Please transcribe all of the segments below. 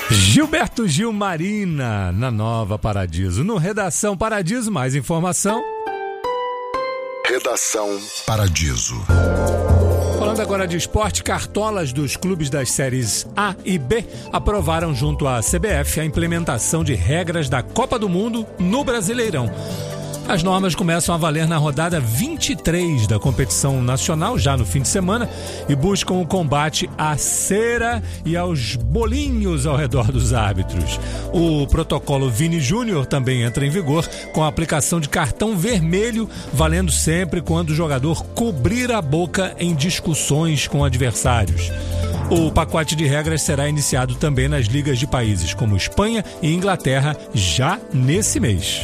Gilberto Gil Marina, na Nova Paradiso. No Redação Paradiso, mais informação. Redação Paradiso. Falando agora de esporte, cartolas dos clubes das séries A e B aprovaram junto à CBF a implementação de regras da Copa do Mundo no Brasileirão. As normas começam a valer na rodada 23 da competição nacional, já no fim de semana, e buscam o combate à cera e aos bolinhos ao redor dos árbitros. O protocolo Vini Júnior também entra em vigor com a aplicação de cartão vermelho, valendo sempre quando o jogador cobrir a boca em discussões com adversários. O pacote de regras será iniciado também nas ligas de países como Espanha e Inglaterra já nesse mês.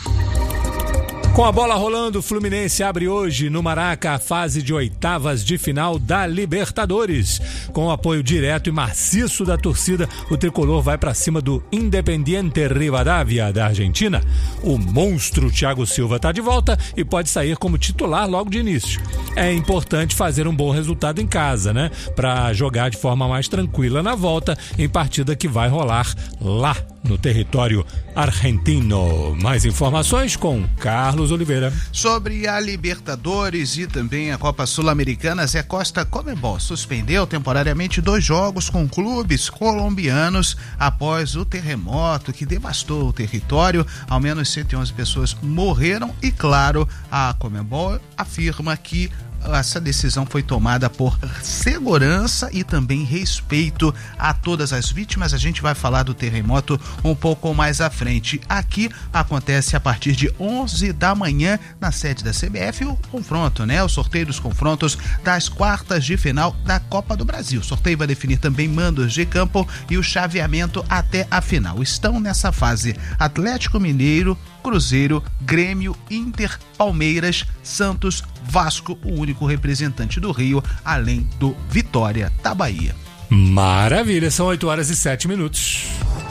Com a bola rolando, o Fluminense abre hoje no Maraca a fase de oitavas de final da Libertadores. Com o apoio direto e maciço da torcida, o tricolor vai para cima do Independiente Rivadavia da Argentina. O monstro Thiago Silva está de volta e pode sair como titular logo de início. É importante fazer um bom resultado em casa, né? Para jogar de forma mais tranquila na volta em partida que vai rolar lá no território argentino. Mais informações com Carlos Oliveira. Sobre a Libertadores e também a Copa Sul-Americana, Zé Costa, Conmebol suspendeu temporariamente 2 jogos com clubes colombianos após o terremoto que devastou o território. Ao menos 111 pessoas morreram e, claro, a Conmebol afirma que essa decisão foi tomada por segurança e também respeito a todas as vítimas. A gente vai falar do terremoto um pouco mais à frente. Aqui acontece a partir de 11 da manhã na sede da CBF o confronto, né? O sorteio dos confrontos das quartas de final da Copa do Brasil. O sorteio vai definir também mandos de campo e o chaveamento até a final. Estão nessa fase Atlético Mineiro, Cruzeiro, Grêmio, Inter, Palmeiras, Santos, Vasco, o único representante do Rio, além do Vitória da Bahia. Maravilha, são 8 horas e 7 minutos.